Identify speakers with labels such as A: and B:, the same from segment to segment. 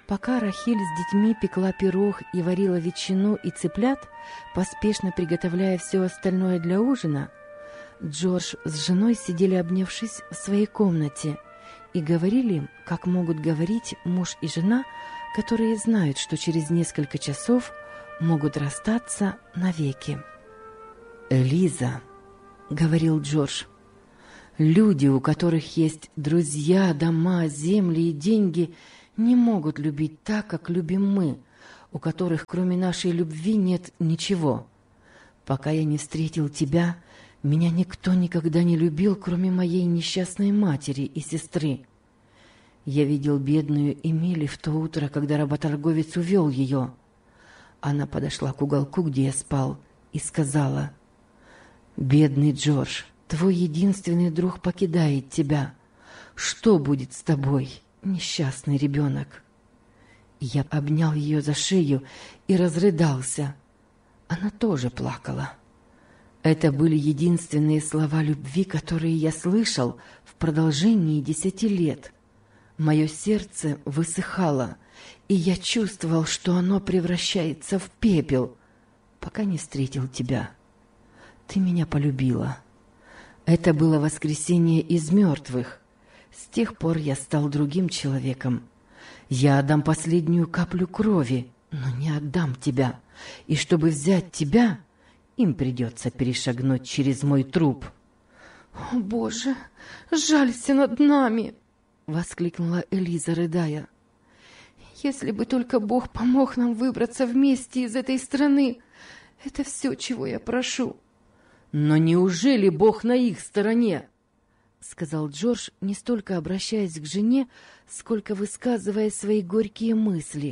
A: Пока Рахиль с детьми пекла пирог и варила ветчину и цыплят, поспешно приготовляя все остальное для ужина, Джордж с женой сидели, обнявшись в своей комнате, и говорили, как могут говорить муж и жена, которые знают, что через несколько часов могут расстаться навеки. «Элиза», — говорил Джордж, — «люди, у которых есть друзья, дома, земли и деньги, не могут любить так, как любим мы, у которых кроме нашей любви нет ничего. Пока я не встретил тебя, меня никто никогда не любил, кроме моей несчастной матери и сестры. Я видел бедную Эмили в то утро, когда работорговец увел ее. Она подошла к уголку, где я спал, и сказала: «Бедный Джордж, твой единственный друг покидает тебя. Что будет с тобой, несчастный ребенок?» Я обнял ее за шею и разрыдался. Она тоже плакала. Это были единственные слова любви, которые я слышал в продолжении 10 лет. Мое сердце высыхало, и я чувствовал, что оно превращается в пепел, пока не встретил тебя. Ты меня полюбила. Это было воскресение из мертвых. С тех пор я стал другим человеком. Я отдам последнюю каплю крови, но не отдам тебя. И чтобы взять тебя, им придется перешагнуть через мой труп». «О, Боже, жалься над нами!» — воскликнула Элиза, рыдая. «Если бы только Бог помог нам выбраться вместе из этой страны, это все, чего я прошу». «Но неужели Бог на их стороне?» — сказал Джордж, не столько обращаясь к жене, сколько высказывая свои горькие мысли.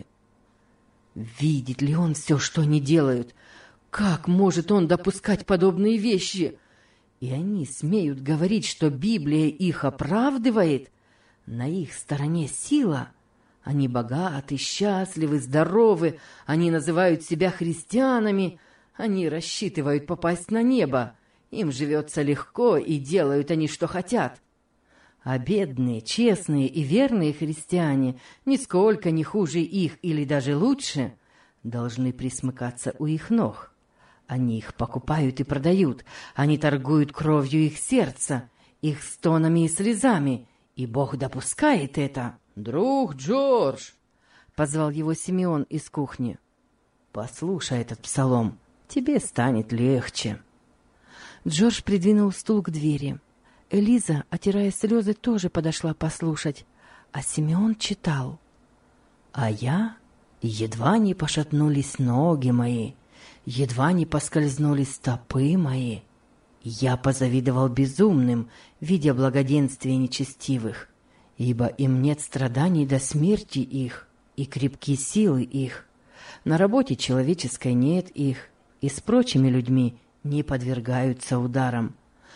A: «Видит ли он все, что они делают? Как может он допускать подобные вещи? И они смеют говорить, что Библия их оправдывает? На их стороне сила. Они богаты, счастливы, здоровы, они называют себя христианами, они рассчитывают попасть на небо. Им живется легко, и делают они, что хотят. А бедные, честные и верные христиане, нисколько не хуже их или даже лучше, должны присмыкаться у их ног. Они их покупают и продают, они торгуют кровью их сердца, их стонами и слезами, и Бог допускает это. «Друг Джордж!» — позвал его Симеон из кухни. «Послушай этот псалом, тебе станет легче». Джордж придвинул стул к двери. Элиза, отирая слезы, тоже подошла послушать, а Симеон читал. «А я, едва не пошатнулись ноги мои, едва не поскользнулись стопы мои. Я позавидовал безумным, видя благоденствие нечестивых, ибо им нет страданий до смерти их, и крепки силы их. На работе человеческой нет их, и с прочими людьми не подвергаются ударам.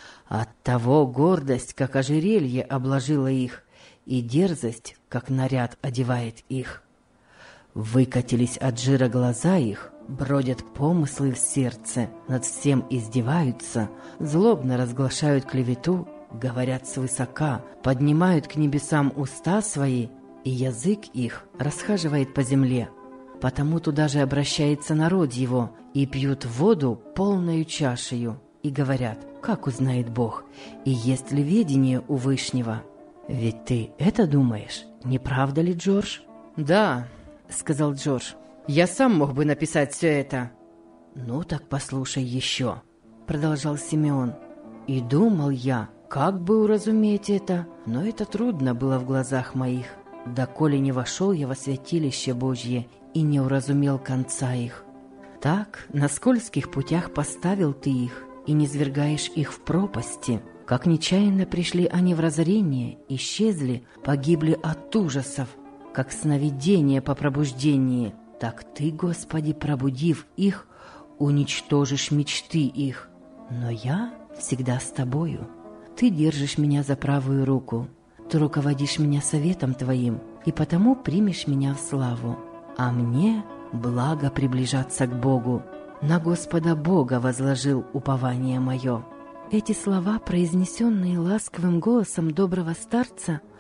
A: Оттого гордость, как ожерелье, обложила их, и дерзость, как наряд, одевает их. Выкатились от жира глаза их, бродят помыслы в сердце, над всем издеваются, злобно разглашают клевету, говорят свысока, поднимают к небесам уста свои, и язык их расхаживает по земле. Потому туда же обращается народ его, и пьют воду полною чашею, и говорят: как узнает Бог, и есть ли ведение у Вышнего? Ведь ты это думаешь, не правда ли, Джордж?» «Да», — сказал Джордж, — «я сам мог бы написать все это». «Ну так послушай еще», — продолжал Симеон. «И думал я, как бы уразуметь это, но это трудно было в глазах моих, доколе не вошел я во святилище Божье и не уразумел конца их. Так на скользких путях поставил ты их, и не свергаешь их в пропасти. Как нечаянно пришли они в разорение, исчезли, погибли от ужасов, как сновидение по пробуждении. Так ты, Господи, пробудив их, уничтожишь мечты их. Но я всегда с тобою. Ты держишь меня за правую руку, ты руководишь меня советом твоим, и потому примешь меня в славу. А мне благо приближаться к Богу. На Господа Бога возложил упование мое». Эти слова, произнесенные ласковым голосом доброго старца,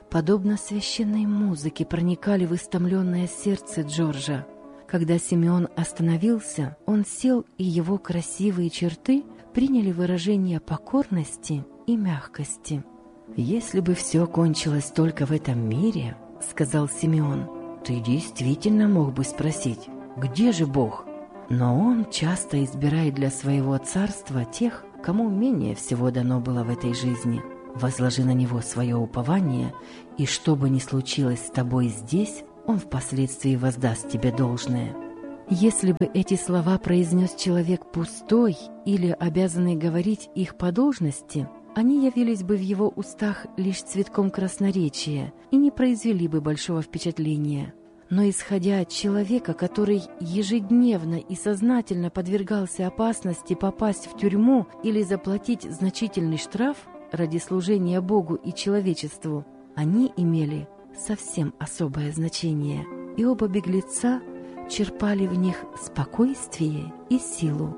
A: подобно священной музыке, проникали в истомленное сердце Джорджа. Когда Симеон остановился, он сел, и его красивые черты приняли выражение покорности и мягкости. «Если бы все кончилось только в этом мире, — сказал Симеон, — ты действительно мог бы спросить, где же Бог? Но Он часто избирает для своего царства тех, кому менее всего дано было в этой жизни. Возложи на Него свое упование, и что бы ни случилось с тобой здесь, Он впоследствии воздаст тебе должное». Если бы эти слова произнес человек пустой или обязанный говорить их по должности, они явились бы в его устах лишь цветком красноречия и не произвели бы большого впечатления. Но исходя от человека, который ежедневно и сознательно подвергался опасности попасть в тюрьму или заплатить значительный штраф ради служения Богу и человечеству, они имели совсем особое значение, и оба беглеца черпали в них спокойствие и силу.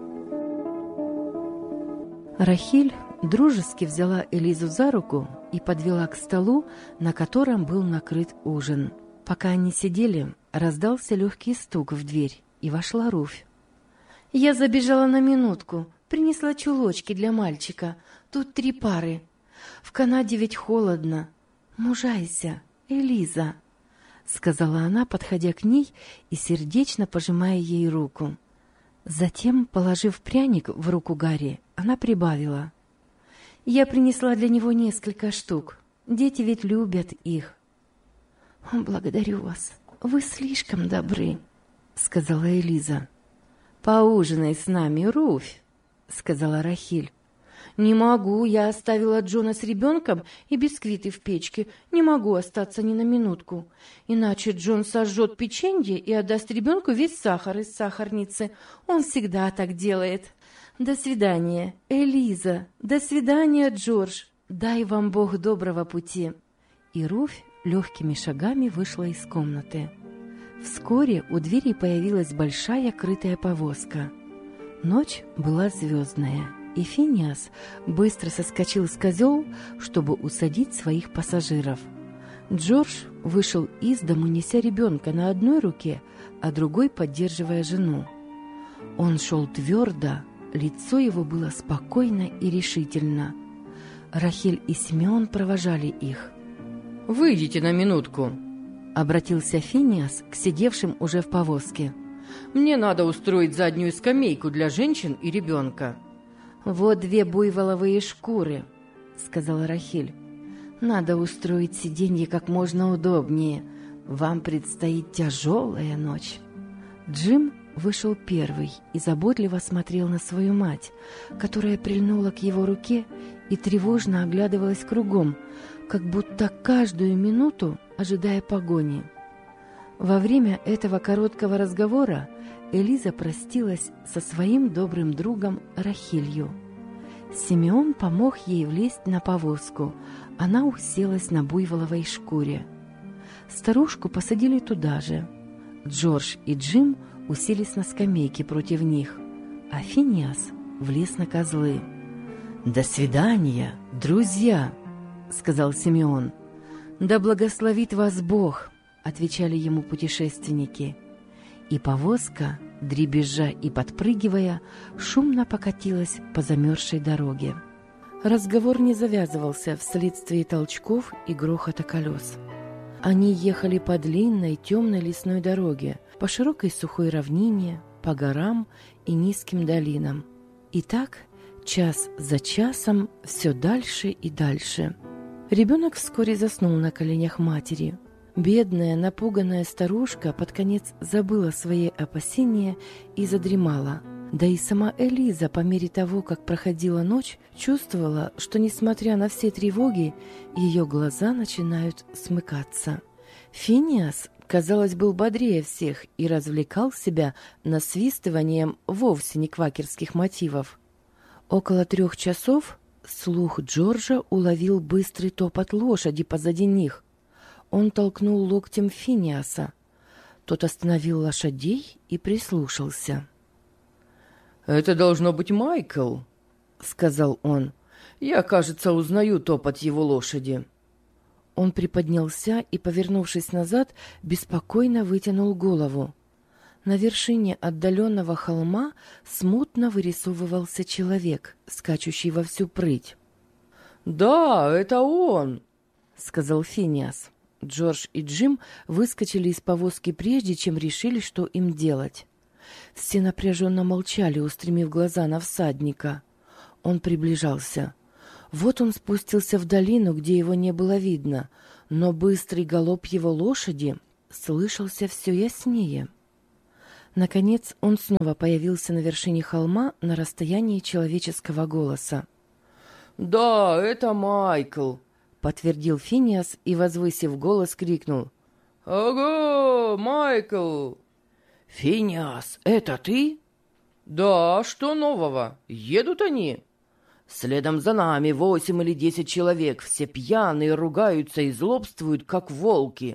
A: Рахиль дружески взяла Элизу за руку и подвела к столу, на котором был накрыт ужин. Пока они сидели, раздался легкий стук в дверь, и вошла Руфь. «Я забежала на минутку, принесла чулочки для мальчика. Тут 3 пары. В Канаде ведь холодно. Мужайся, Элиза», — сказала она, подходя к ней и сердечно пожимая ей руку. Затем, положив пряник в руку Гарри, она прибавила: «Я принесла для него несколько штук. Дети ведь любят их». «Благодарю вас. Вы слишком добры», — сказала Элиза. «Поужинай с нами, Руфь», — сказала Рахиль. «Не могу, я оставила Джона с ребенком и бисквиты в печке. Не могу остаться ни на минутку. Иначе Джон сожжет печенье и отдаст ребенку весь сахар из сахарницы. Он всегда так делает. До свидания, Элиза. До свидания, Джордж. Дай вам Бог доброго пути». И Руфь легкими шагами вышла из комнаты. Вскоре у двери появилась большая крытая повозка. Ночь была звездная, и Финиас быстро соскочил с козел, чтобы усадить своих пассажиров. Джордж вышел из дому, неся ребенка на одной руке, а другой поддерживая жену. Он шел твердо, лицо его было спокойно и решительно. Рахиль и Симеон провожали их.
B: «Выйдите на минутку»,
A: — обратился Финиас к сидевшим уже в повозке.
B: «Мне надо устроить заднюю скамейку для женщин и ребенка».
A: «Вот 2 буйволовые шкуры», — сказала Рахиль. «Надо устроить сиденье как можно удобнее. Вам предстоит тяжелая ночь». Джим вышел первый и заботливо смотрел на свою мать, которая прильнула к его руке и тревожно оглядывалась кругом, как будто каждую минуту ожидая погони. Во время этого короткого разговора Элиза простилась со своим добрым другом Рахилью. Симеон помог ей влезть на повозку. Она уселась на буйволовой шкуре. Старушку посадили туда же. Джордж и Джим уселись на скамейке против них, а Финиас влез на козлы.
B: «До свидания, друзья», — сказал Симеон.
A: «Да благословит вас Бог», — отвечали ему путешественники. И повозка, дребезжа и подпрыгивая, шумно покатилась по замерзшей дороге. Разговор не завязывался вследствие толчков и грохота колес. Они ехали по длинной темной лесной дороге, по широкой сухой равнине, по горам и низким долинам. И так, час за часом, все дальше и дальше. Ребенок вскоре заснул на коленях матери. Бедная, напуганная старушка под конец забыла свои опасения и задремала. Да и сама Элиза, по мере того, как проходила ночь, чувствовала, что, несмотря на все тревоги, ее глаза начинают смыкаться. Финиас, казалось, был бодрее всех и развлекал себя насвистыванием вовсе не квакерских мотивов. Около 3 часов слух Джорджа уловил быстрый топот лошади позади них. Он толкнул локтем Финиаса. Тот остановил лошадей и прислушался.
B: «Это должно быть Майкл», — сказал он. «Я, кажется, узнаю топот его лошади».
A: Он приподнялся и, повернувшись назад, беспокойно вытянул голову. На вершине отдаленного холма смутно вырисовывался человек, скачущий во всю прыть.
B: «Да, это он!»
A: — сказал Финиас. Джордж и Джим выскочили из повозки прежде, чем решили, что им делать. Все напряженно молчали, устремив глаза на всадника. Он приближался. Вот он спустился в долину, где его не было видно, но быстрый галоп его лошади слышался все яснее. Наконец он снова появился на вершине холма на расстоянии человеческого голоса.
B: «Да, это Майкл»,
A: — подтвердил Финиас и, возвысив голос, крикнул.
B: «Ого, Майкл!»
C: «Финиас, это ты?»
B: «Да, что нового? Едут они?»
C: «Следом за нами 8 или 10 человек, все пьяные, ругаются и злобствуют, как волки».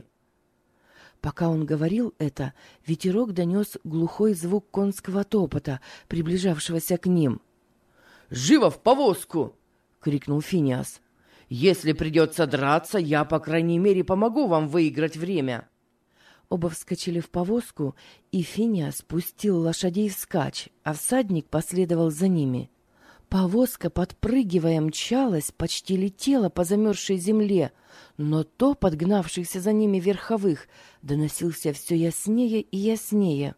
A: Пока он говорил это, ветерок донес глухой звук конского топота, приближавшегося к ним.
B: «Живо в повозку!»
C: — крикнул Финиас. «Если придется драться, я, по крайней мере, помогу вам выиграть время».
A: Оба вскочили в повозку, и Финиас спустил лошадей вскачь, а всадник последовал за ними. Повозка, подпрыгивая, мчалась, почти летела по замерзшей земле, но топот гнавшихся за ними верховых доносился все яснее и яснее.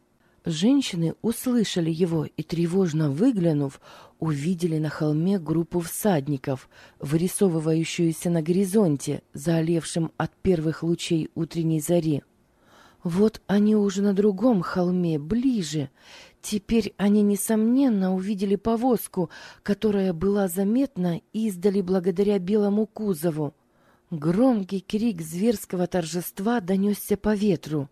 A: Женщины услышали его и, тревожно выглянув, увидели на холме группу всадников, вырисовывающуюся на горизонте, заалевшем от первых лучей утренней зари. Вот они уже на другом холме, ближе. Теперь они, несомненно, увидели повозку, которая была заметна издали благодаря белому кузову. Громкий крик зверского торжества донесся по ветру.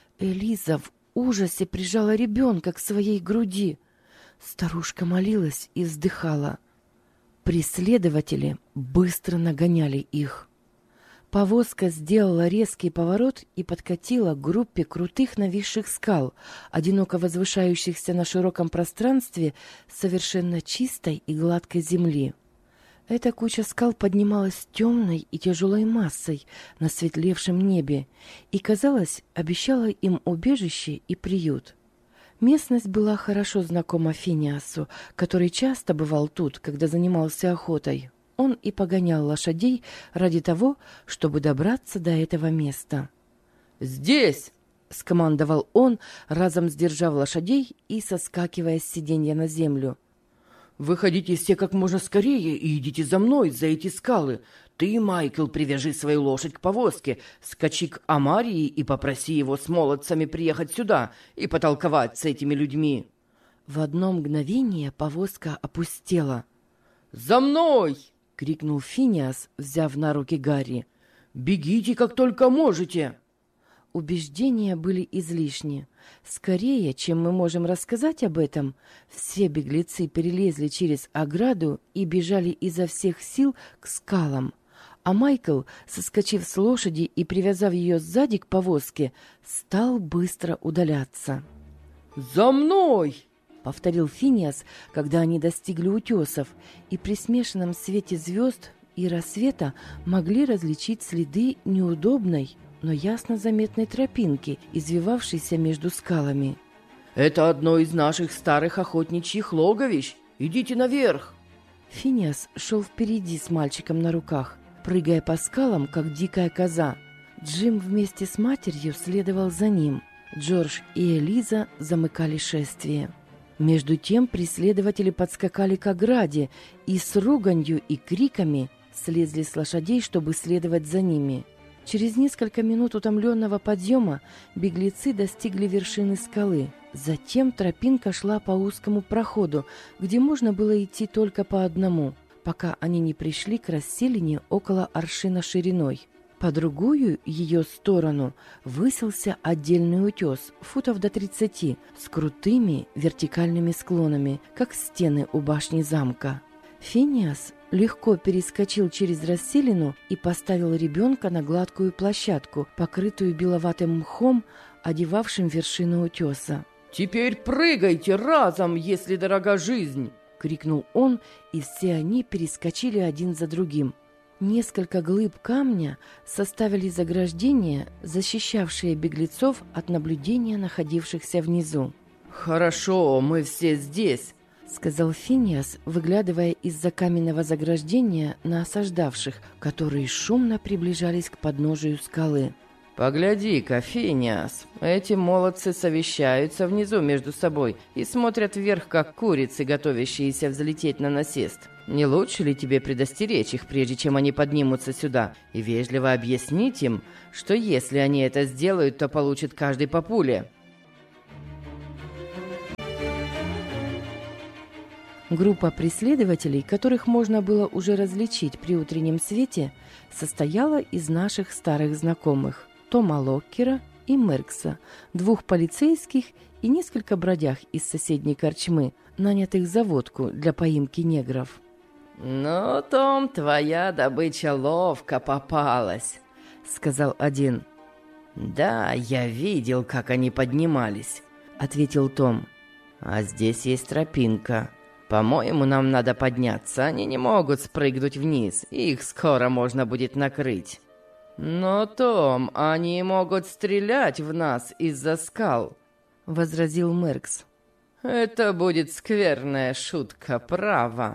A: Элиза в ужасе прижала ребенка к своей груди. Старушка молилась и вздыхала. Преследователи быстро нагоняли их. Повозка сделала резкий поворот и подкатила к группе крутых нависших скал, одиноко возвышающихся на широком пространстве совершенно чистой и гладкой земли. Эта куча скал поднималась темной и тяжелой массой на светлевшем небе и, казалось, обещала им убежище и приют. Местность была хорошо знакома Финиасу, который часто бывал тут, когда занимался охотой. Он и погонял лошадей ради того, чтобы добраться до этого места.
B: «Здесь!»
A: — скомандовал он, разом сдержав лошадей и соскакивая с сиденья на землю.
C: «Выходите все как можно скорее и идите за мной, за эти скалы. Ты, Майкл, привяжи свою лошадь к повозке, скачи к Амарии и попроси его с молодцами приехать сюда и потолковать с этими людьми».
A: В одно мгновение повозка опустела.
B: «За мной!»
A: — крикнул Финиас, взяв на руки Гарри.
C: «Бегите, как только можете!»
A: Убеждения были излишни. Скорее, чем мы можем рассказать об этом, все беглецы перелезли через ограду и бежали изо всех сил к скалам. А Майкл, соскочив с лошади и привязав ее сзади к повозке, стал быстро удаляться.
B: «За мной!»
A: — повторил Финиас, когда они достигли утесов, и при смешанном свете звезд и рассвета могли различить следы неудобной, но ясно заметной тропинки, извивавшейся между скалами.
C: «Это одно из наших старых охотничьих логовищ. Идите наверх!»
A: Финиас шел впереди с мальчиком на руках, прыгая по скалам, как дикая коза. Джим вместе с матерью следовал за ним. Джордж и Элиза замыкали шествие. Между тем преследователи подскакали к ограде и с руганью и криками слезли с лошадей, чтобы следовать за ними. Через несколько минут утомленного подъема беглецы достигли вершины скалы. Затем тропинка шла по узкому проходу, где можно было идти только по одному, пока они не пришли к расселине около аршина шириной. По другую ее сторону высился отдельный утес, футов до 30, с крутыми вертикальными склонами, как стены у башни замка. Финиас легко перескочил через расселину и поставил ребенка на гладкую площадку, покрытую беловатым мхом, одевавшим вершину утеса.
B: «Теперь прыгайте разом, если дорога жизнь!»
A: — крикнул он, и все они перескочили один за другим. Несколько глыб камня составили заграждение, защищавшее беглецов от наблюдения находившихся внизу.
C: «Хорошо, мы все здесь»,
A: — сказал Финиас, выглядывая из-за каменного заграждения на осаждавших, которые шумно приближались к подножию скалы.
C: «Погляди-ка, Финиас, эти молодцы совещаются внизу между собой и смотрят вверх, как курицы, готовящиеся взлететь на насест. Не лучше ли тебе предостеречь их, прежде чем они поднимутся сюда, и вежливо объяснить им, что если они это сделают, то получит каждый по пуле?»
A: Группа преследователей, которых можно было уже различить при утреннем свете, состояла из наших старых знакомых – Тома Локкера и Меркса, двух полицейских и несколько бродяг из соседней корчмы, нанятых за водку для поимки негров.
C: «Ну, Том, твоя добыча ловко попалась», — сказал один. «Да, я видел, как они поднимались», — ответил Том. «А здесь есть тропинка. По-моему, нам надо подняться. Они не могут спрыгнуть вниз, и их скоро можно будет накрыть». «Но, Том, они могут стрелять в нас из-за скал», — возразил Меркс. «Это будет скверная шутка, право».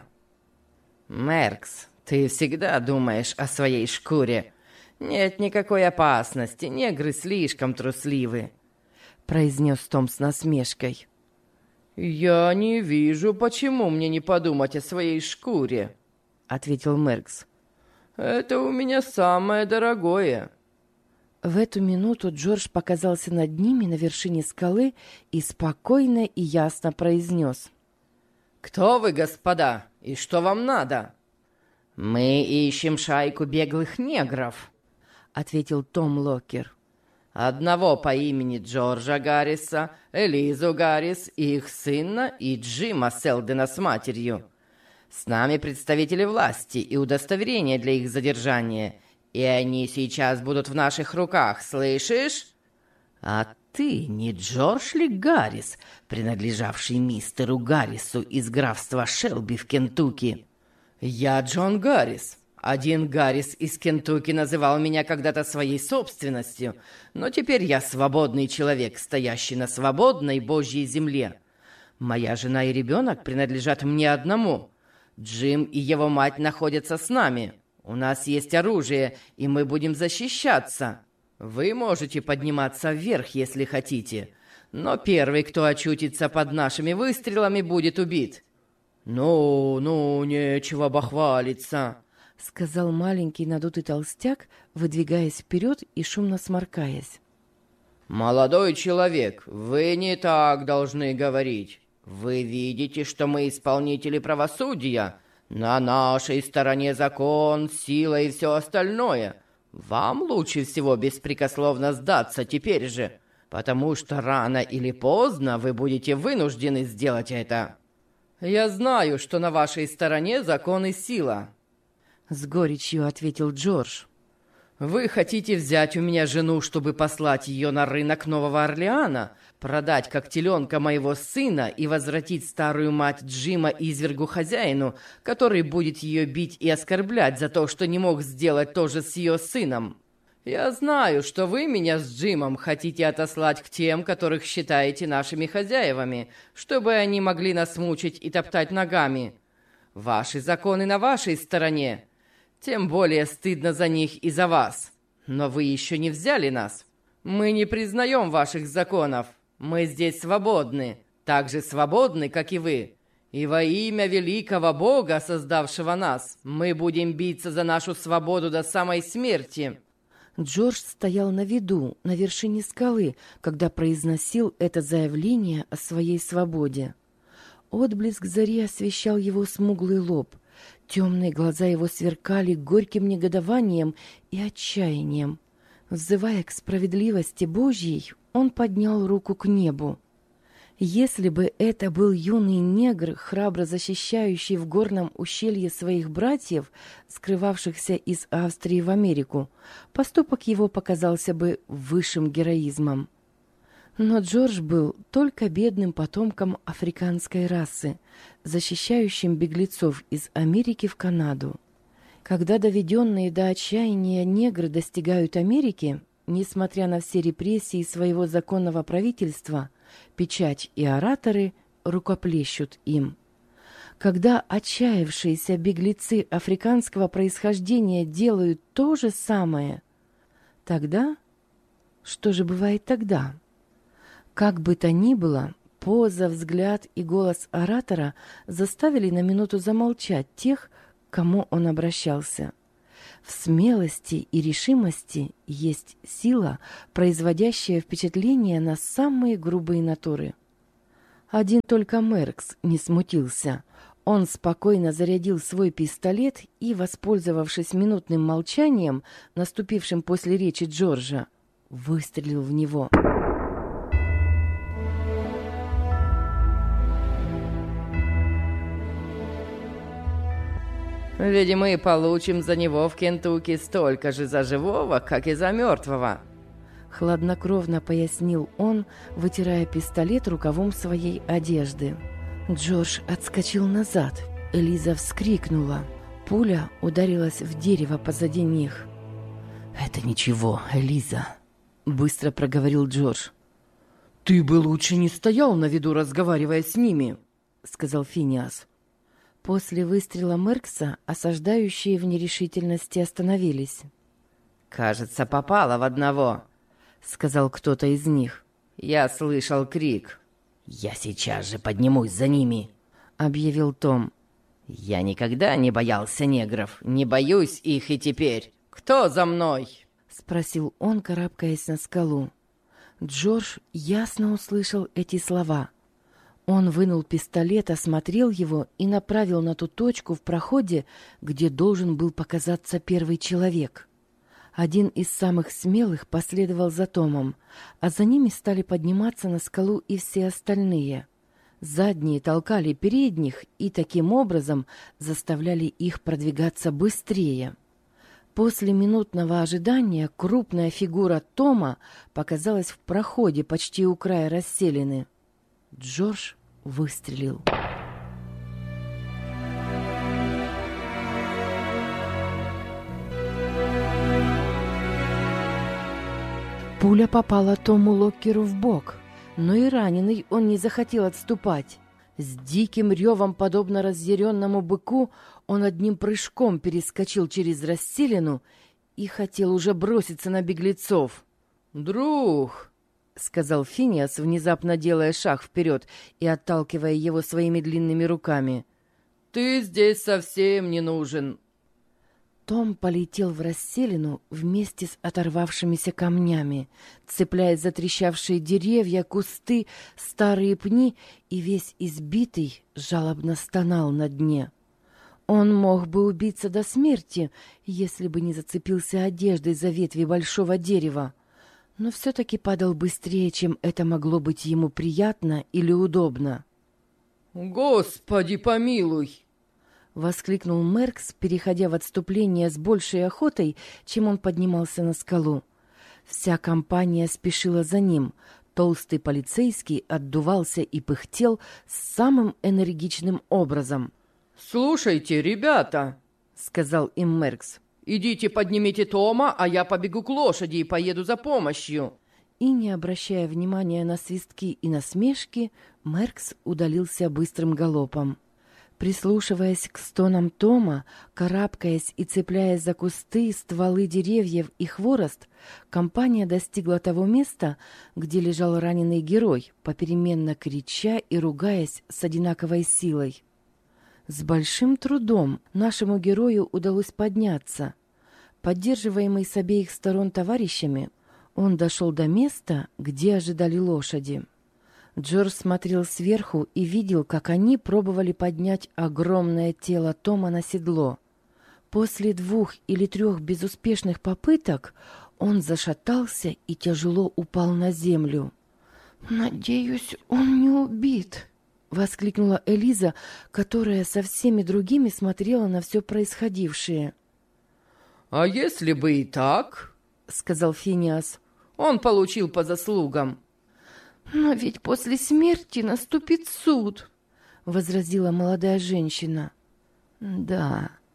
C: «Меркс, ты всегда думаешь о своей шкуре. Нет никакой опасности, негры слишком трусливы», — произнес Том с насмешкой. «Я не вижу, почему мне не подумать о своей шкуре», — ответил Меркс. «Это у меня самое дорогое».
A: В эту минуту Джордж показался над ними на вершине скалы и спокойно и ясно произнес:
C: «Кто вы, господа, и что вам надо?» «Мы ищем шайку беглых негров», — ответил Том Локкер. «Одного по имени Джорджа Гарриса, Элизу Гаррис, их сына и Джима Селдена с матерью. С нами представители власти и удостоверения для их задержания, и они сейчас будут в наших руках, слышишь? А ты не Джордж ли Гаррис, принадлежавший мистеру Гаррису из графства Шелби в Кентукки?» «Я Джон Гаррис. Один Гаррис из Кентукки называл меня когда-то своей собственностью, но теперь я свободный человек, стоящий на свободной Божьей земле. Моя жена и ребенок принадлежат мне одному. Джим и его мать находятся с нами. У нас есть оружие, и мы будем защищаться. Вы можете подниматься вверх, если хотите, но первый, кто очутится под нашими выстрелами, будет убит». «Ну, нечего бахвалиться», —
A: сказал маленький надутый толстяк, выдвигаясь вперед и шумно сморкаясь.
C: «Молодой человек, вы не так должны говорить. Вы видите, что мы исполнители правосудия. На нашей стороне закон, сила и все остальное. Вам лучше всего беспрекословно сдаться теперь же, потому что рано или поздно вы будете вынуждены сделать это. Я знаю, что на вашей стороне закон и сила», — с горечью ответил Джордж. «Вы хотите взять у меня жену, чтобы послать ее на рынок Нового Орлеана, продать как теленка моего сына и возвратить старую мать Джима извергу хозяину, который будет ее бить и оскорблять за то, что не мог сделать то же с ее сыном. Я знаю, что вы меня с Джимом хотите отослать к тем, которых считаете нашими хозяевами, чтобы они могли нас мучить и топтать ногами. Ваши законы на вашей стороне. Тем более стыдно за них и за вас. Но вы еще не взяли нас. Мы не признаем ваших законов. Мы здесь свободны, так же свободны, как и вы. И во имя великого Бога, создавшего нас, мы будем биться за нашу свободу до самой смерти».
A: Джордж стоял на виду, на вершине скалы, когда произносил это заявление о своей свободе. Отблеск зари освещал его смуглый лоб. Темные глаза его сверкали горьким негодованием и отчаянием. Взывая к справедливости Божьей, он поднял руку к небу. Если бы это был юный негр, храбро защищающий в горном ущелье своих братьев, скрывавшихся из Австрии в Америку, поступок его показался бы высшим героизмом. Но Джордж был только бедным потомком африканской расы, защищающим беглецов из Америки в Канаду. Когда доведенные до отчаяния негры достигают Америки, несмотря на все репрессии своего законного правительства, печать и ораторы рукоплещут им. Когда отчаявшиеся беглецы африканского происхождения делают то же самое, тогда... Что же бывает тогда? Как бы то ни было, поза, взгляд и голос оратора заставили на минуту замолчать тех, к кому он обращался. В смелости и решимости есть сила, производящая впечатление на самые грубые натуры. Один только Меркс не смутился. Он спокойно зарядил свой пистолет и, воспользовавшись минутным молчанием, наступившим после речи Джорджа, выстрелил в него.
B: Ведь мы получим за него в Кентукки столько же за живого, как и за мертвого.
A: Хладнокровно пояснил он, вытирая пистолет рукавом своей одежды. Джордж отскочил назад. Элиза вскрикнула. Пуля ударилась в дерево позади них.
C: «Это ничего, Элиза», — быстро проговорил Джордж.
B: «Ты бы лучше не стоял на виду, разговаривая с ними»,
A: — сказал Финиас. После выстрела Меркса осаждающие в нерешительности остановились.
B: «Кажется, попало в одного», — сказал кто-то из них. «Я слышал крик».
C: «Я сейчас же поднимусь за ними»,
A: — объявил Том.
B: «Я никогда не боялся негров, не боюсь их и теперь. Кто за мной?»
A: — спросил он, карабкаясь на скалу. Джордж ясно услышал эти слова. Он вынул пистолет, осмотрел его и направил на ту точку в проходе, где должен был показаться первый человек. Один из самых смелых последовал за Томом, а за ними стали подниматься на скалу и все остальные. Задние толкали передних и таким образом заставляли их продвигаться быстрее. После минутного ожидания крупная фигура Тома показалась в проходе почти у края расселины. Джордж выстрелил. Пуля попала Тому Локкеру в бок, но и раненый он не захотел отступать. С диким ревом, подобно разъяренному быку, он одним прыжком перескочил через расселину и хотел уже броситься на беглецов.
B: «Друг!» — сказал Финиас, внезапно делая шаг вперед и отталкивая его своими длинными руками. «Ты здесь совсем не нужен!»
A: Том полетел в расселину вместе с оторвавшимися камнями, цепляясь за трещавшие деревья, кусты, старые пни, и весь избитый жалобно стонал на дне. Он мог бы убиться до смерти, если бы не зацепился одеждой за ветви большого дерева, но все-таки падал быстрее, чем это могло быть ему приятно или удобно.
B: «Господи помилуй!»
A: — воскликнул Меркс, переходя в отступление с большей охотой, чем он поднимался на скалу. Вся компания спешила за ним. Толстый полицейский отдувался и пыхтел самым энергичным образом.
B: «Слушайте, ребята!» — сказал им Меркс. «Идите поднимите Тома, а я побегу к лошади и поеду за помощью».
A: И, не обращая внимания на свистки и насмешки, Меркс удалился быстрым галопом. Прислушиваясь к стонам Тома, карабкаясь и цепляясь за кусты, стволы деревьев и хворост, компания достигла того места, где лежал раненый герой, попеременно крича и ругаясь с одинаковой силой. С большим трудом нашему герою удалось подняться. Поддерживаемый с обеих сторон товарищами, он дошел до места, где ожидали лошади. Джордж смотрел сверху и видел, как они пробовали поднять огромное тело Тома на седло. После 2 или 3 безуспешных попыток он зашатался и тяжело упал на землю. «Надеюсь, он не убит», — воскликнула Элиза, которая со всеми другими смотрела на все происходившее.
B: «А если бы и так?» — сказал Финиас. «Он получил по заслугам».
A: «Но ведь после смерти наступит суд», — возразила молодая женщина. «Да,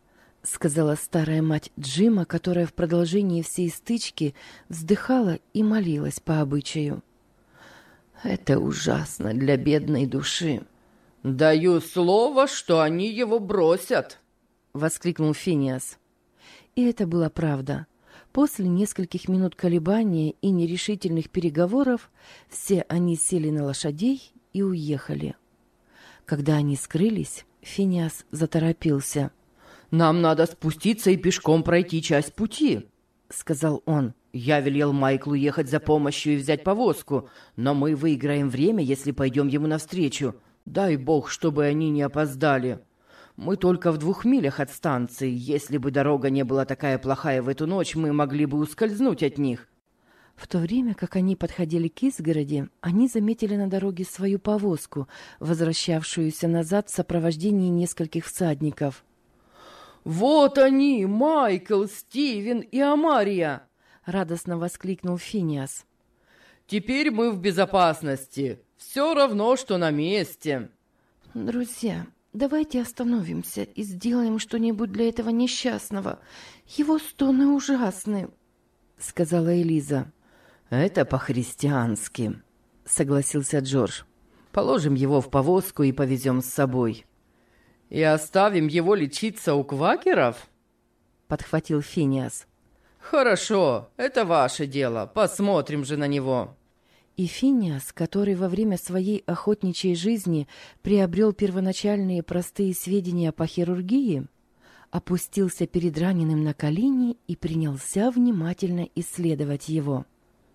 A: — сказала старая мать Джима, которая в продолжении всей стычки вздыхала и молилась по обычаю. «Это ужасно для бедной души».
C: «Даю слово, что они его бросят!»
A: — воскликнул Финиас. И это была правда. После нескольких минут колебания и нерешительных переговоров все они сели на лошадей и уехали. Когда они скрылись, Финиас заторопился.
C: «Нам надо спуститься и пешком пройти часть пути», — сказал он. «Я велел Майклу ехать за помощью и взять повозку, но мы выиграем время, если пойдем ему навстречу. Дай бог, чтобы они не опоздали. Мы только в 2 милях от станции. Если бы дорога не была такая плохая в эту ночь, мы могли бы ускользнуть от них».
A: В то время, как они подходили к изгороди, они заметили на дороге свою повозку, возвращавшуюся назад в сопровождении нескольких всадников.
C: «Вот они, Майкл, Стивен и Амария!»
A: — радостно воскликнул Финиас.
C: «Теперь мы в безопасности. Все равно, что на месте».
A: «Друзья, давайте остановимся и сделаем что-нибудь для этого несчастного. Его стоны ужасны», — сказала Элиза.
C: «Это по-христиански», — согласился Джордж. «Положим его в повозку и повезем с собой». «И оставим его лечиться у квакеров?»
A: — подхватил Финиас.
C: «Хорошо, это ваше дело. Посмотрим же на него».
A: И Финиас, который во время своей охотничьей жизни приобрел первоначальные простые сведения по хирургии, опустился перед раненым на колени и принялся внимательно исследовать его.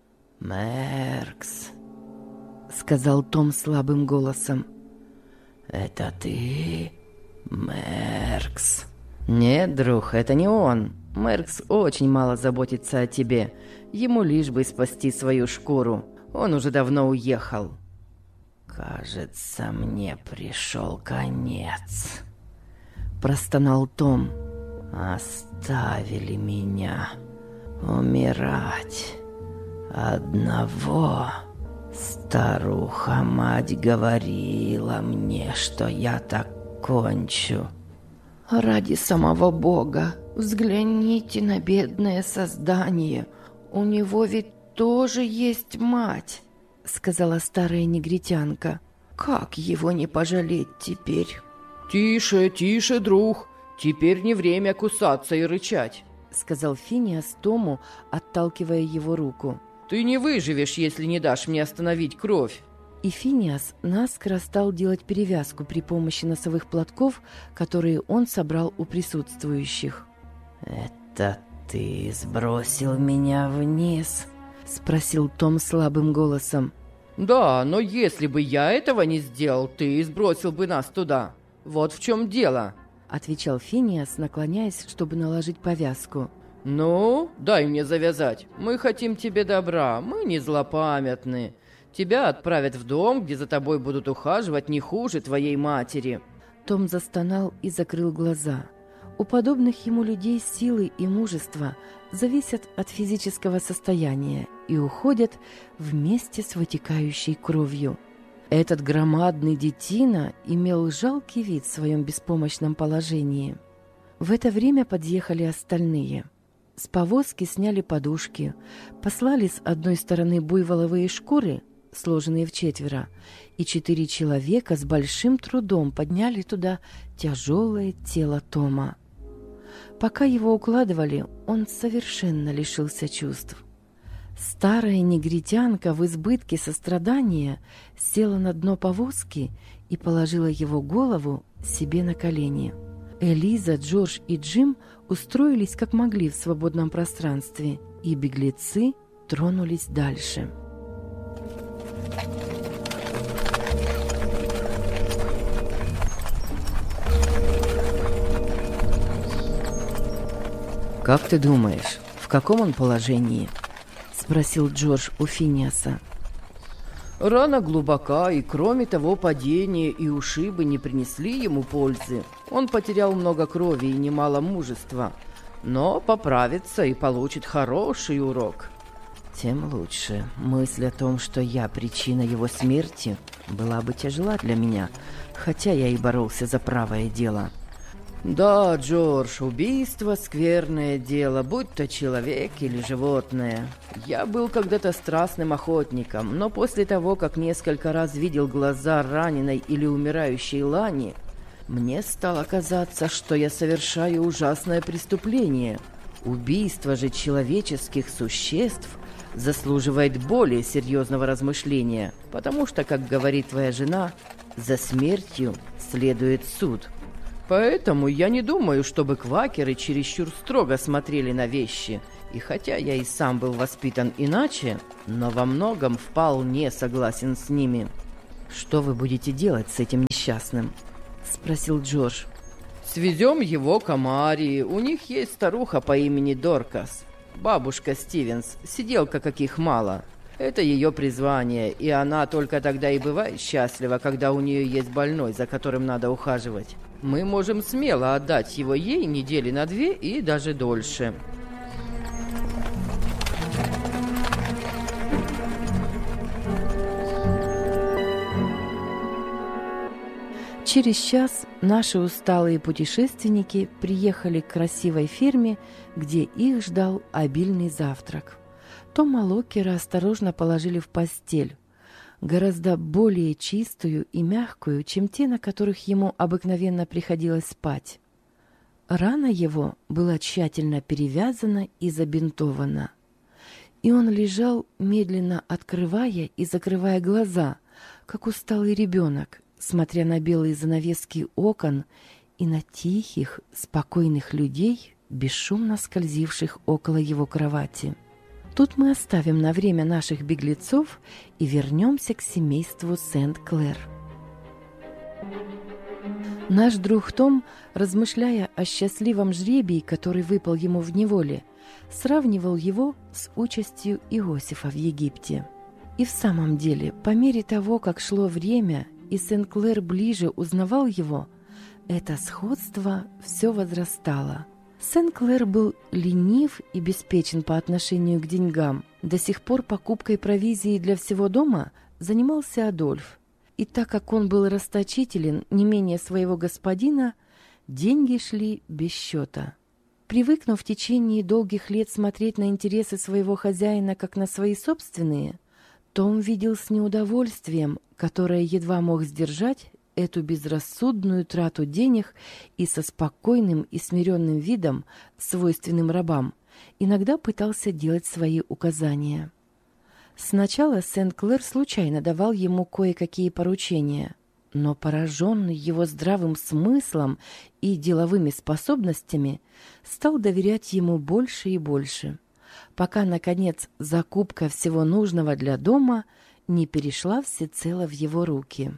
B: «Меркс»,
A: — сказал Том слабым голосом.
B: «Это ты, Меркс?» «Нет, друг, это не он. Меркс очень мало заботится о тебе. Ему лишь бы спасти свою шкуру. Он уже давно уехал». «Кажется, мне пришел конец», — простонал Том. «Оставили меня умирать одного. Старуха-мать говорила мне, что я так кончу».
A: «Ради самого Бога, взгляните на бедное создание. У него ведь тоже есть мать», — сказала старая негритянка. «Как его не пожалеть теперь?»
C: «Тише, тише, друг. Теперь не время кусаться и рычать»,
A: — сказал Финиас Тому, отталкивая его руку.
C: «Ты не выживешь, если не дашь мне остановить кровь».
A: И Финиас наскоро стал делать перевязку при помощи носовых платков, которые он собрал у присутствующих.
B: «Это ты сбросил меня вниз?»
A: — спросил Том слабым голосом.
C: «Да, но если бы я этого не сделал, ты сбросил бы нас туда. Вот в чем дело»,
A: — отвечал Финиас, наклоняясь, чтобы наложить повязку.
C: «Ну, дай мне завязать. Мы хотим тебе добра, мы не злопамятны. Тебя отправят в дом, где за тобой будут ухаживать не хуже твоей матери».
A: Том застонал и закрыл глаза. У подобных ему людей силы и мужество зависят от физического состояния и уходят вместе с вытекающей кровью. Этот громадный детина имел жалкий вид в своем беспомощном положении. В это время подъехали остальные. С повозки сняли подушки, послали с одной стороны буйволовые шкуры, сложенные в 4, и 4 человека с большим трудом подняли туда тяжелое тело Тома. Пока его укладывали, он совершенно лишился чувств. Старая негритянка в избытке сострадания села на дно повозки и положила его голову себе на колени. Элиза, Джордж и Джим устроились как могли в свободном пространстве, и беглецы тронулись дальше.
B: «Как ты думаешь, в каком он положении?» — спросил Джордж у Финиаса.
C: «Рана глубока, и кроме того, падение и ушибы не принесли ему пользы. Он потерял много крови и немало мужества, но поправится и получит хороший урок».
B: «Тем лучше. Мысль о том, что я причина его смерти, была бы тяжела для меня, хотя я и боролся за правое дело». Да, Джордж, убийство — скверное дело, будь то человек или животное. Я был когда-то страстным охотником, но после того, как несколько раз видел глаза раненой или умирающей Лани, мне стало казаться, что я совершаю ужасное преступление. Убийство же человеческих существ заслуживает более серьезного размышления, потому что, как говорит твоя жена, за смертью следует суд. Поэтому я не думаю, чтобы квакеры чересчур строго смотрели на вещи. И хотя я и сам был воспитан иначе, но во многом вполне согласен с ними. «Что вы будете делать с этим несчастным?» — спросил Джордж. «Свезем его к Амарии. У них есть старуха по имени Доркас. Бабушка Стивенс, сиделка каких мало. Это ее призвание, и она только тогда и бывает счастлива, когда у нее есть больной, за которым надо ухаживать. Мы можем смело отдать его ей недели на 2 и даже дольше».
A: Через час наши усталые путешественники приехали к красивой ферме, где их ждал обильный завтрак. Тома Локкера осторожно положили в постель, гораздо более чистую и мягкую, чем те, на которых ему обыкновенно приходилось спать. Рана его была тщательно перевязана и забинтована, и он лежал, медленно открывая и закрывая глаза, как усталый ребенок, смотря на белые занавески окон и на тихих, спокойных людей, бесшумно скользивших около его кровати. Тут мы оставим на время наших беглецов и вернемся к семейству Сент-Клэр. Наш друг Том, размышляя о счастливом жребии, который выпал ему в неволе, сравнивал его с участью Иосифа в Египте. И в самом деле, по мере того, как шло время, и Сент-Клэр ближе узнавал его, это сходство все возрастало. Сент-Клэр был ленив и беспечен по отношению к деньгам. До сих пор покупкой провизии для всего дома занимался Адольф. И так как он был расточителен не менее своего господина, деньги шли без счета. Привыкнув в течение долгих лет смотреть на интересы своего хозяина как на свои собственные, Том видел с неудовольствием, которое едва мог сдержать, эту безрассудную трату денег и со спокойным и смиренным видом, свойственным рабам, иногда пытался делать свои указания. Сначала Сент-Клэр случайно давал ему кое-какие поручения, но, пораженный его здравым смыслом и деловыми способностями, стал доверять ему больше и больше, пока, наконец, закупка всего нужного для дома не перешла всецело в его руки.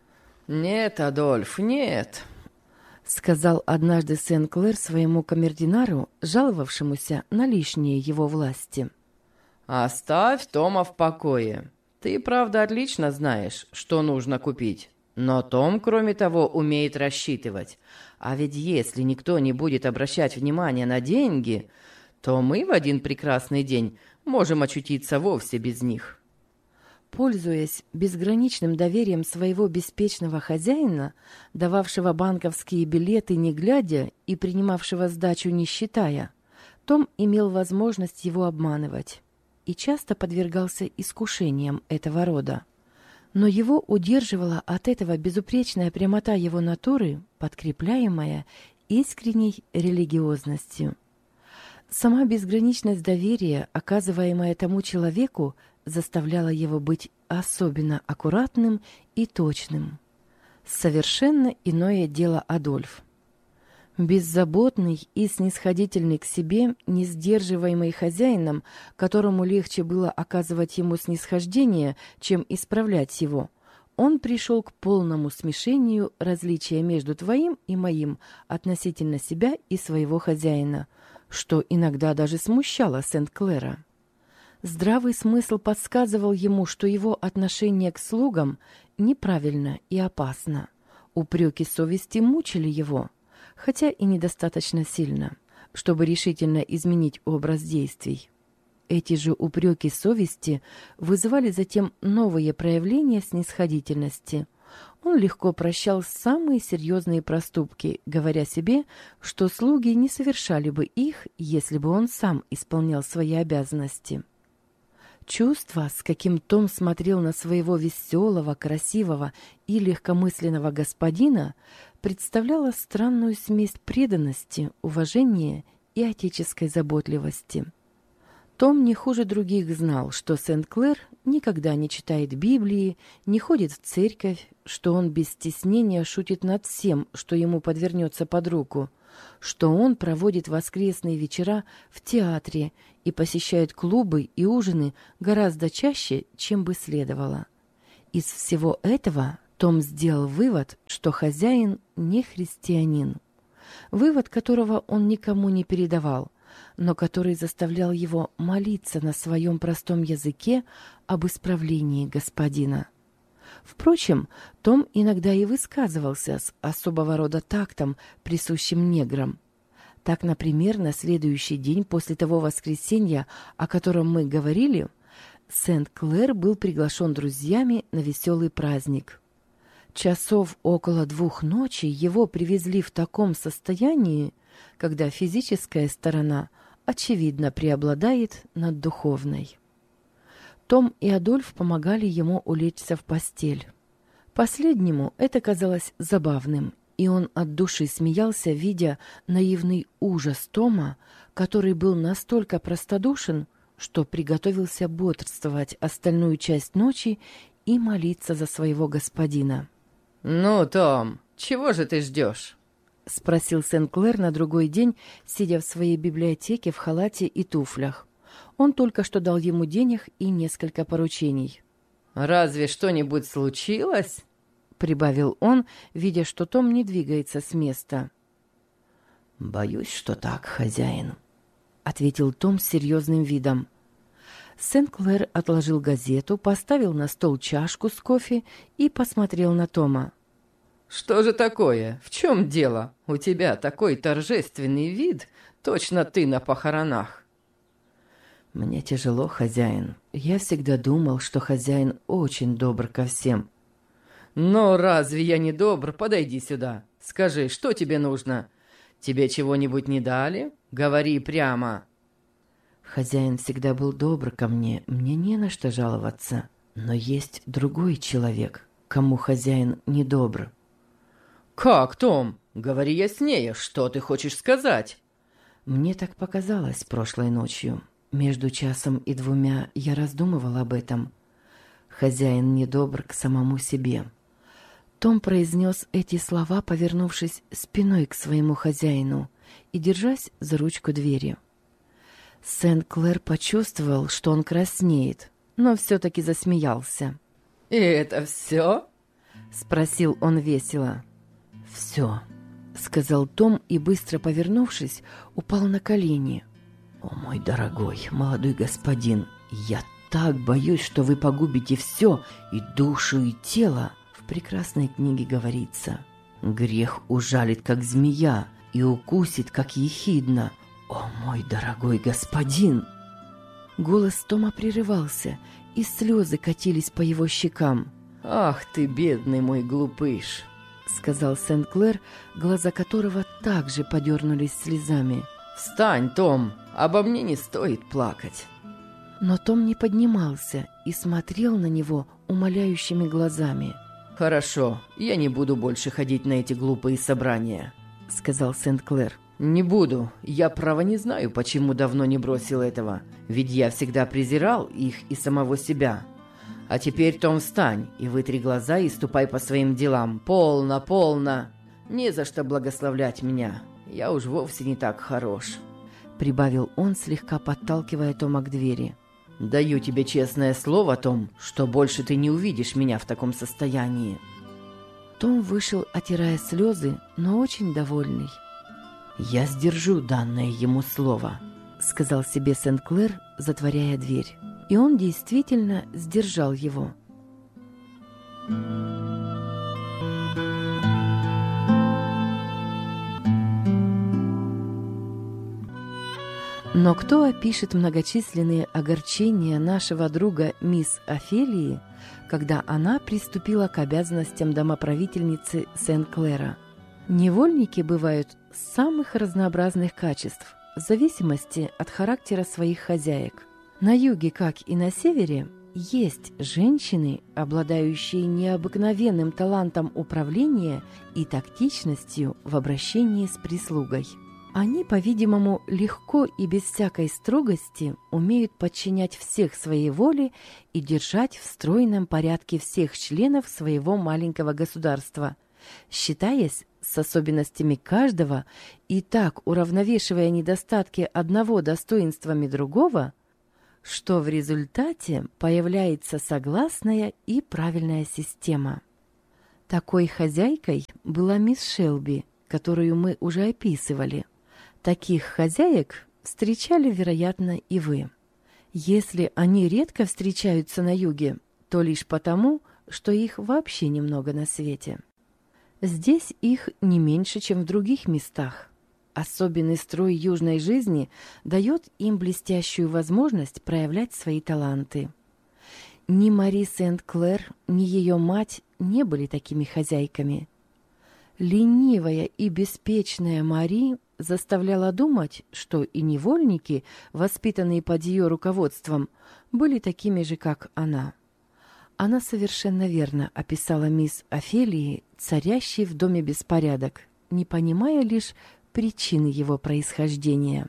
B: «Нет, Адольф, нет», —
A: сказал однажды Сент-Клэр своему камердинару, жаловавшемуся на лишние его власти.
B: «Оставь Тома в покое. Ты, правда, отлично знаешь, что нужно купить. Но Том, кроме того, умеет рассчитывать. А ведь если никто не будет обращать внимания на деньги, то мы в один прекрасный день можем очутиться вовсе без них».
A: Пользуясь безграничным доверием своего беспечного хозяина, дававшего банковские билеты не глядя и принимавшего сдачу не считая, Том имел возможность его обманывать и часто подвергался искушениям этого рода. Но его удерживала от этого безупречная прямота его натуры, подкрепляемая искренней религиозностью. Сама безграничность доверия, оказываемая тому человеку, заставляла его быть особенно аккуратным и точным. Совершенно иное дело Адольф. Беззаботный и снисходительный к себе, не сдерживаемый хозяином, которому легче было оказывать ему снисхождение, чем исправлять его, он пришел к полному смешению различия между твоим и моим относительно себя и своего хозяина, что иногда даже смущало Сент-Клэра. Здравый смысл подсказывал ему, что его отношение к слугам неправильно и опасно. Упреки совести мучили его, хотя и недостаточно сильно, чтобы решительно изменить образ действий. Эти же упреки совести вызывали затем новые проявления снисходительности. Он легко прощал самые серьезные проступки, говоря себе, что слуги не совершали бы их, если бы он сам исполнял свои обязанности. Чувство, с каким Том смотрел на своего веселого, красивого и легкомысленного господина, представляло странную смесь преданности, уважения и отеческой заботливости. Том не хуже других знал, что Сент-Клэр никогда не читает Библии, не ходит в церковь, что он без стеснения шутит над всем, что ему подвернется под руку, что он проводит воскресные вечера в театре и посещает клубы и ужины гораздо чаще, чем бы следовало. Из всего этого Том сделал вывод, что хозяин не христианин. Вывод, которого он никому не передавал, но который заставлял его молиться на своем простом языке об исправлении господина. Впрочем, Том иногда и высказывался с особого рода тактом, присущим неграм. Так, например, на следующий день после того воскресенья, о котором мы говорили, Сент-Клэр был приглашен друзьями на веселый праздник. Часов около 2 ночи его привезли в таком состоянии, когда физическая сторона, очевидно, преобладает над духовной. Том и Адольф помогали ему улечься в постель. Последнему это казалось забавным, и он от души смеялся, видя наивный ужас Тома, который был настолько простодушен, что приготовился бодрствовать остальную часть ночи и молиться за своего господина.
B: «Ну, Том, чего же ты ждешь?»
A: — спросил Сент-Клэр на другой день, сидя в своей библиотеке в халате и туфлях. Он только что дал ему денег и несколько поручений.
B: «Разве что-нибудь случилось?»
A: — прибавил он, видя, что Том не двигается с места.
C: «Боюсь, что так, хозяин»,
A: — ответил Том с серьезным видом. Сент-Клэр отложил газету, поставил на стол чашку с кофе и посмотрел на Тома.
B: «Что же такое? В чем дело? У тебя такой торжественный вид, точно ты на похоронах».
C: «Мне тяжело, хозяин. Я всегда думал, что хозяин очень добр ко всем».
B: «Но разве я не добр? Подойди сюда. Скажи, что тебе нужно? Тебе чего-нибудь не дали? Говори прямо».
C: «Хозяин всегда был добр ко мне, мне не на что жаловаться. Но есть другой человек, кому хозяин недобр».
B: «Как, Том? Говори яснее, что ты хочешь сказать?»
C: «Мне так показалось прошлой ночью. Между 1 и 2 я раздумывал об этом. Хозяин недобр к самому себе».
A: Том произнес эти слова, повернувшись спиной к своему хозяину и держась за ручку двери. Сент-Клэр почувствовал, что он краснеет, но все-таки засмеялся.
B: «И это все?»
A: — спросил он весело.
C: «Все»,
A: — сказал Том и, быстро повернувшись, упал на колени.
C: «О, мой дорогой, молодой господин, я так боюсь, что вы погубите все, и душу, и тело. В прекрасной книге говорится: грех ужалит, как змея, и укусит, как ехидна. О, мой дорогой господин!»
A: Голос Тома прерывался, и слезы катились по его щекам.
B: «Ах ты, бедный мой глупыш!»
A: — сказал Сент-Клэр, глаза которого также подернулись слезами.
B: «Встань, Том, обо мне не стоит плакать».
A: Но Том не поднимался и смотрел на него умоляющими глазами.
B: «Хорошо, я не буду больше ходить на эти глупые собрания», — сказал Сент-Клэр. «Не буду. Я, право, не знаю, почему давно не бросил этого. Ведь я всегда презирал их и самого себя. А теперь, Том, встань и вытри глаза и ступай по своим делам. Полно, полно. Не за что благословлять меня. Я уж вовсе не так хорош»,
A: — прибавил он, слегка подталкивая Тома к двери.
B: «Даю тебе честное слово, Том, что больше ты не увидишь меня в таком состоянии».
A: Том вышел, отирая слезы, но очень довольный.
C: «Я сдержу данное ему слово»,
A: — сказал себе Сент-Клэр, затворяя дверь. И он действительно сдержал его. Но кто опишет многочисленные огорчения нашего друга мисс Офелии, когда она приступила к обязанностям домоправительницы Сен-Клера. Невольники бывают самых разнообразных качеств, в зависимости от характера своих хозяек. На юге, как и на севере, есть женщины, обладающие необыкновенным талантом управления и тактичностью в обращении с прислугой. Они, по-видимому, легко и без всякой строгости умеют подчинять всех своей воле и держать в стройном порядке всех членов своего маленького государства, считаясь с особенностями каждого и так уравновешивая недостатки одного достоинствами другого, что в результате появляется согласная и правильная система. Такой хозяйкой была мисс Шелби, которую мы уже описывали. Таких хозяек встречали, вероятно, и вы. Если они редко встречаются на юге, то лишь потому, что их вообще немного на свете. Здесь их не меньше, чем в других местах. Особенный строй южной жизни дает им блестящую возможность проявлять свои таланты. Ни Мари Сент-Клер, ни ее мать не были такими хозяйками. Ленивая и беспечная Мари заставляла думать, что и невольники, воспитанные под ее руководством, были такими же, как она. Она совершенно верно описала мисс Офелии, царящий в доме беспорядок, не понимая лишь причины его происхождения.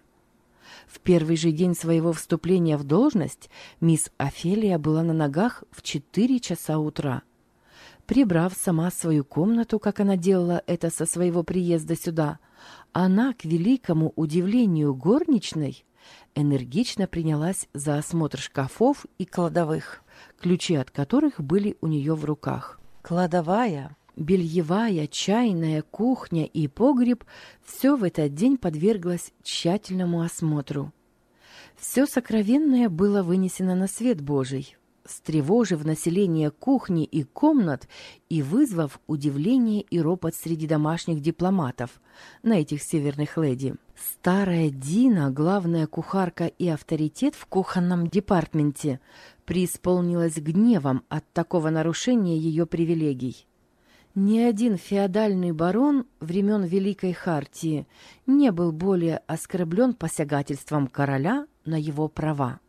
A: В первый же день своего вступления в должность мисс Офелия была на ногах в 4 часа утра. Прибрав сама свою комнату, как она делала это со своего приезда сюда, она, к великому удивлению горничной, энергично принялась за осмотр шкафов и кладовых, ключи от которых были у нее в руках. Кладовая, бельевая, чайная, кухня и погреб – все в этот день подверглось тщательному осмотру. Все сокровенное было вынесено на свет Божий, встревожив население кухни и комнат и вызвав удивление и ропот среди домашних дипломатов на этих северных леди. Старая Дина, главная кухарка и авторитет в кухонном департменте, преисполнилась гневом от такого нарушения ее привилегий. Ни один феодальный барон времен Великой Хартии не был более оскорблен посягательством короля на его права.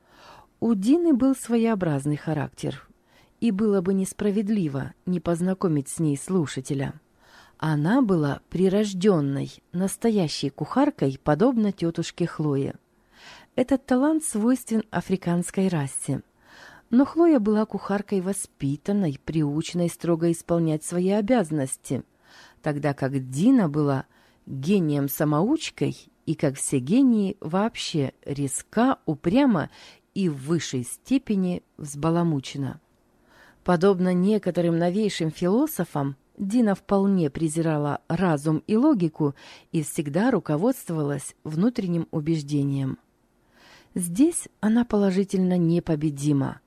A: У Дины был своеобразный характер, и было бы несправедливо не познакомить с ней слушателя. Она была прирожденной, настоящей кухаркой, подобно тетушке Хлое. Этот талант свойствен африканской расе. Но Хлоя была кухаркой воспитанной, приученной строго исполнять свои обязанности, тогда как Дина была гением-самоучкой и, как все гении, вообще резка, упряма и в высшей степени взбаламучена. Подобно некоторым новейшим философам, Дина вполне презирала разум и логику и всегда руководствовалась внутренним убеждением. Здесь она положительно непобедима.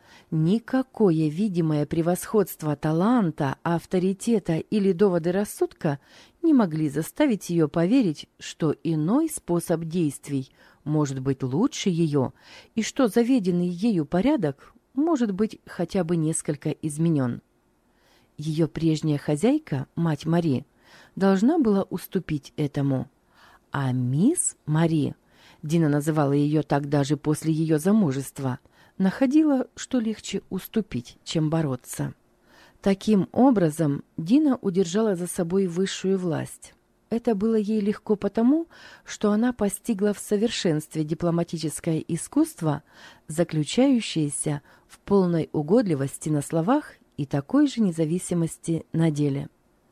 A: Никакое видимое превосходство таланта, авторитета или доводы рассудка не могли заставить ее поверить, что иной способ действий может быть лучше ее, и что заведенный ею порядок может быть хотя бы несколько изменен. Ее прежняя хозяйка, мать Мари, должна была уступить этому. А мисс Мари, Дина называла ее так даже после ее замужества, находила, что легче уступить, чем бороться. Таким образом, Дина удержала за собой высшую власть. Это было ей легко потому, что она постигла в совершенстве дипломатическое искусство, заключающееся в полной угодливости на словах и такой же независимости на деле.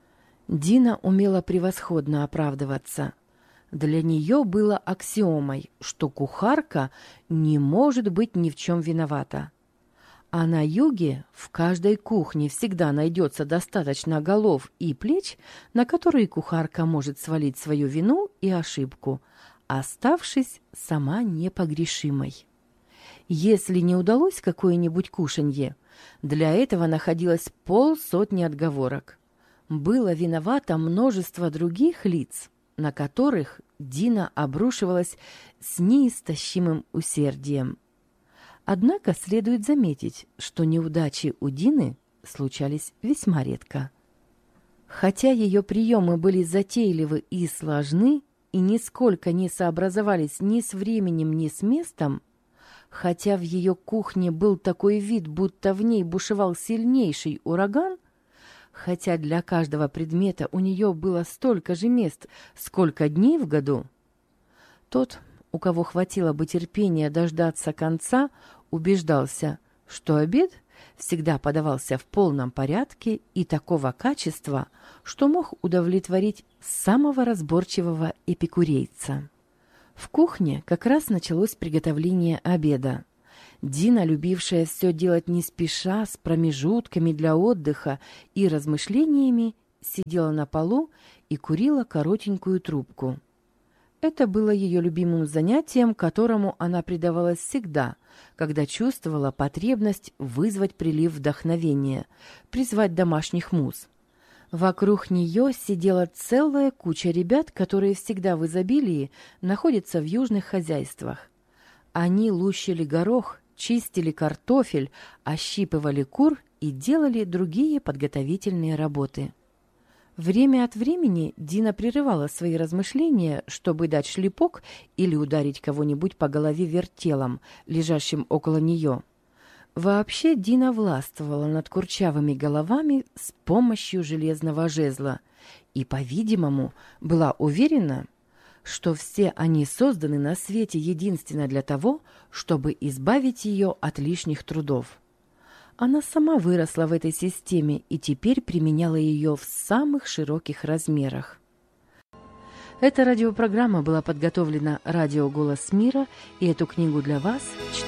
A: Дина умела превосходно оправдываться. Для нее было аксиомой, что кухарка не может быть ни в чем виновата. А на юге в каждой кухне всегда найдется достаточно голов и плеч, на которые кухарка может свалить свою вину и ошибку, оставшись сама непогрешимой. Если не удалось какое-нибудь кушанье, для этого находилось 50 отговорок. Было виновато множество других лиц, на которых Дина обрушивалась с неистощимым усердием. Однако следует заметить, что неудачи у Дины случались весьма редко. Хотя ее приемы были затейливы и сложны, и нисколько не сообразовались ни с временем, ни с местом, хотя в ее кухне был такой вид, будто в ней бушевал сильнейший ураган, хотя для каждого предмета у нее было столько же мест, сколько дней в году, тот, у кого хватило бы терпения дождаться конца, убеждался, что обед всегда подавался в полном порядке и такого качества, что мог удовлетворить самого разборчивого эпикурейца. В кухне как раз началось приготовление обеда. Дина, любившая все делать не спеша, с промежутками для отдыха и размышлениями, сидела на полу и курила коротенькую трубку. Это было ее любимым занятием, которому она предавалась всегда, когда чувствовала потребность вызвать прилив вдохновения, призвать домашних муз. Вокруг нее сидела целая куча ребят, которые всегда в изобилии находятся в южных хозяйствах. Они лущили горох, чистили картофель, ощипывали кур и делали другие подготовительные работы. Время от времени Дина прерывала свои размышления, чтобы дать шлепок или ударить кого-нибудь по голове вертелом, лежащим около нее. Вообще Дина властвовала над курчавыми головами с помощью железного жезла и, по-видимому, была уверена, что все они созданы на свете единственно для того, чтобы избавить ее от лишних трудов. Она сама выросла в этой системе и теперь применяла ее в самых широких размерах. Эта радиопрограмма была подготовлена радио «Голос мира», и эту книгу для вас читала